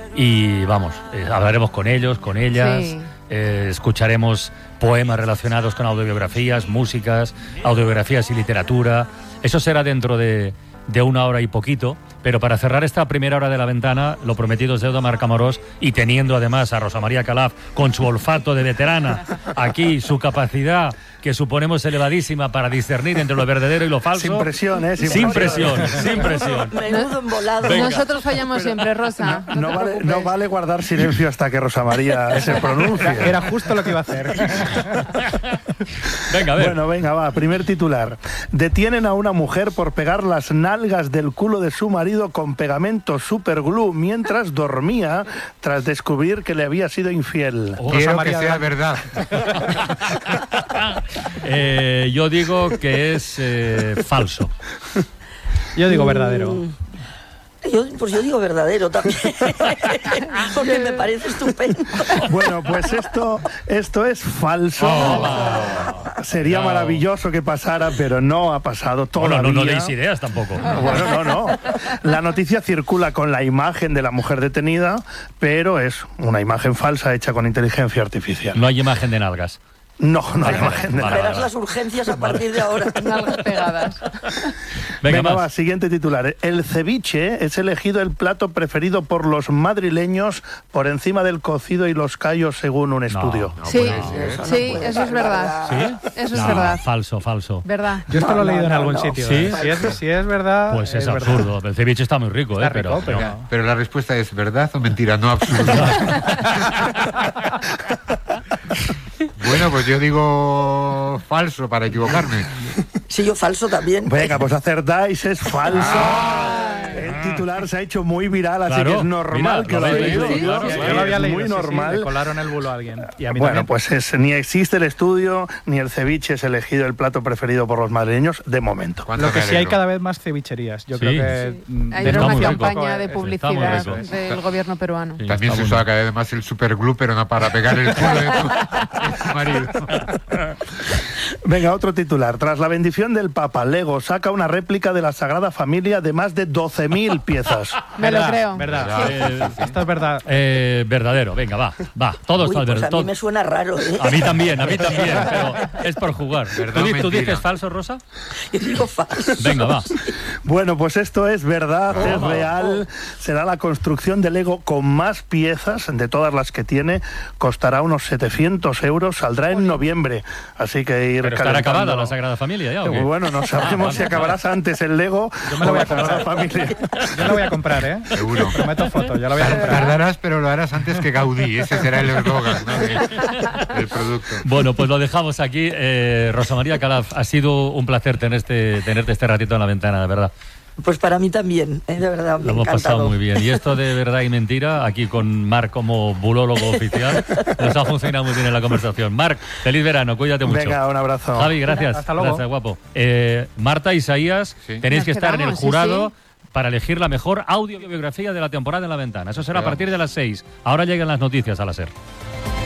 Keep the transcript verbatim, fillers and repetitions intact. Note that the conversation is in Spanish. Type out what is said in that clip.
y vamos, eh, hablaremos con ellos, con ellas, Sí. eh, escucharemos poemas relacionados con autobiografías, músicas, autobiografías y literatura. Eso será dentro de, de una hora y poquito, pero para cerrar esta primera hora de la ventana, lo prometido es deuda, Marc Amorós, y teniendo además a Rosa María Calaf con su olfato de veterana, aquí su capacidad que suponemos elevadísima para discernir entre lo verdadero y lo falso. Sin presión, ¿eh? Sin, Sin presión, sin presión. Menudo embolado. Venga. Nosotros fallamos siempre, Rosa. No, No no te vale, preocupes. no vale guardar silencio hasta que Rosa María se pronuncie. Era justo lo que iba a hacer. Venga, a ver. Bueno, venga, va, primer titular. Detienen a una mujer por pegar las nalgas del culo de su marido con pegamento superglue mientras dormía tras descubrir que le había sido infiel. Oh, Quiero que María sea Blanco. verdad. Eh, yo digo que es eh, falso. Yo digo verdadero. Yo, pues yo digo verdadero también, porque me parece estupendo. Bueno, pues esto, esto es falso. Oh, Sería no. maravilloso que pasara, pero no ha pasado Bueno, todavía. no, no deis ideas tampoco. Bueno, no, no. La noticia circula con la imagen de la mujer detenida, pero es una imagen falsa hecha con inteligencia artificial. No hay imagen de nalgas. No, no hay Vale, imagen de vale, nada. Verás las urgencias a partir de ahora. Nalgas pegadas. Venga, Venga, más. va, siguiente titular. El ceviche es elegido el plato preferido por los madrileños por encima del cocido y los callos, según un estudio. No Sí, puede ser. Eso no sí, puede eso es ser verdad. ¿Sí? Eso es No, verdad. falso, falso. Verdad. Yo esto No, lo he leído no, en no, algún no. sitio. ¿Sí? ¿eh? Si, es, si es verdad. Pues es, verdad. absurdo. El ceviche está muy rico, Está ¿eh? Pero, rico, pero- pero- Pero la respuesta es verdad o mentira, no absurdo. Bueno, pues yo digo falso para equivocarme. Sí, yo falso también. Venga, pues acertáis, es falso. El titular se ha hecho muy viral, así Claro, que es normal mira, que lo lo habéis hayáis leído, leído. claro, Sí, sí, yo lo había es leído. muy sí, sí, normal. le colaron el bulo a alguien. Y a mí Bueno, también. pues es, ni existe el estudio, ni el ceviche es elegido el plato preferido por los madrileños, de momento. ¿Cuánto Lo que me sí hay alegro? cada vez más cevicherías. Yo Sí. creo que. mm, Hay Está una muy rico. campaña de Está muy publicidad rico. del gobierno peruano. Sí, También está se bueno. usaba cada vez más el superglue, pero no para pegar el culo de tu, de tu marido. Venga, otro titular. Tras la bendición del Papa, Lego saca una réplica de la Sagrada Familia de más de doce mil piezas. Me lo Verdad, creo. Verdad. Eh, Esto es verdad. eh, verdadero, venga, va, va. Todo Uy, está pues a verdad. mí me suena raro, ¿eh? A mí también, a mí también, pero es por jugar. Verdad ¿Tú, o di- tú mentira? dices falso, Rosa? Yo digo falso. Venga, va. Bueno, pues esto es verdad, Oh, es oh, real. Será la construcción de Lego con más piezas de todas las que tiene. Costará unos setecientos euros. Saldrá en noviembre. Así que ir Pero estará calentando. acabada la Sagrada Familia ya, ¿o qué? Bueno, no sabemos si acabarás antes el Lego Yo me lo o voy a la Sagrada comprar. Familia. Yo lo voy a comprar, ¿eh? Seguro. Prometo foto, yo lo voy a comprar. Tardarás, pero lo harás antes que Gaudí. Ese será el eslogan, ¿no? del, del producto. Bueno, pues lo dejamos aquí. Eh, Rosa María Calaf, ha sido un placer tenerte, tenerte este ratito en la ventana, de verdad. Pues para mí también, ¿eh? De verdad, me Lo hemos ha pasado encantado. muy bien. Y esto de verdad y mentira, aquí con Marc como bulólogo oficial, nos ha funcionado muy bien en la conversación. Marc, feliz verano, cuídate mucho. Venga, un abrazo. Javi, gracias. Hasta luego. Gracias, guapo. Eh, Marta, Isaías, Sí. tenéis Nos que estar en el quedamos, sí, jurado sí. para elegir la mejor audiobiografía de la temporada en la ventana. Eso será a Quedamos. partir de las seis. Ahora llegan las noticias a la SER.